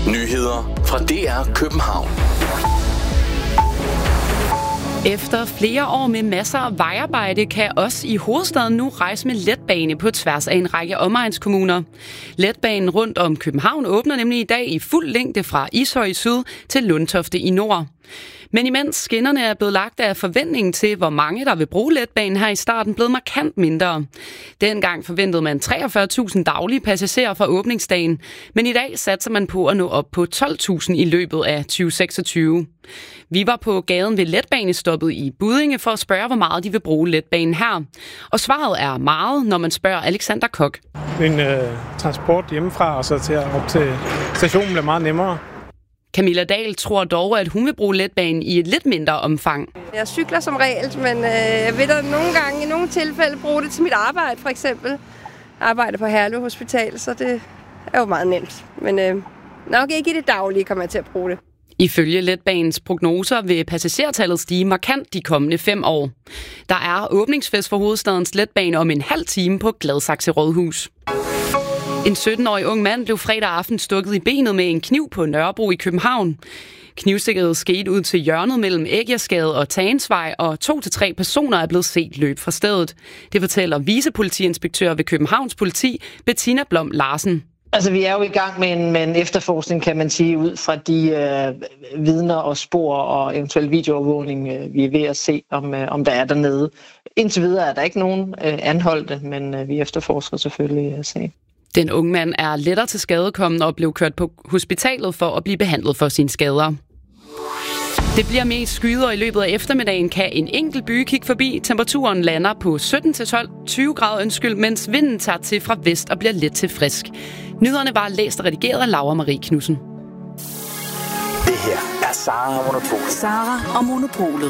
Nyheder fra DR København. Efter flere år med masser af vejarbejde kan os i hovedstaden nu rejse med letbane på tværs af en række omegnskommuner. Letbanen rundt om København åbner nemlig i dag i fuld længde fra Ishøj i syd til Lundtofte i nord. Men imens skinnerne er blevet lagt af forventningen til, hvor mange der vil bruge letbanen her i starten, blevet markant mindre. Dengang forventede man 43.000 daglige passagerer fra åbningsdagen, men i dag satser man på at nå op på 12.000 i løbet af 2026. Vi var på gaden ved letbanestoppet i Buddinge for at spørge, hvor meget de vil bruge letbanen her. Og svaret er meget, når man spørger Alexander Kok. En transport hjemmefra og så til op til stationen bliver meget nemmere. Camilla Dahl tror dog, at hun vil bruge letbanen i et lidt mindre omfang. Jeg cykler som regel, men jeg vil da nogle gange i nogle tilfælde bruge det til mit arbejde, for eksempel. Jeg arbejder på Herlev Hospital, så det er jo meget nemt. Men nok ikke i det daglige kommer jeg til at bruge det. Ifølge letbanens prognoser vil passagertallet stige markant de kommende 5 år. Der er åbningsfest for hovedstadens letbane om en halv time på Gladsaxe Rådhus. En 17-årig ung mand blev fredag aften stukket i benet med en kniv på Nørrebro i København. Knivstikket skete ud til hjørnet mellem Ægjersgade og Tagensvej, og 2-3 personer er blevet set løb fra stedet. Det fortæller vicepolitiinspektør ved Københavns Politi, Bettina Blom Larsen. Altså, vi er jo i gang med en efterforskning, kan man sige, ud fra de vidner og spor og eventuel videoovervågning, vi er ved at se, om der er dernede. Indtil videre er der ikke nogen anholdte, men vi efterforsker selvfølgelig sagen. Den unge mand er lettere til skadekommen og blev kørt på hospitalet for at blive behandlet for sine skader. Det bliver mest skyet, og i løbet af eftermiddagen kan en enkelt by kigge forbi. Temperaturen lander på 17-20 grader, mens vinden tager til fra vest og bliver let til frisk. Nyhederne var læst og redigeret af Laura Marie Knudsen. Det her er Sara og Monopolet. Sara og Monopolet.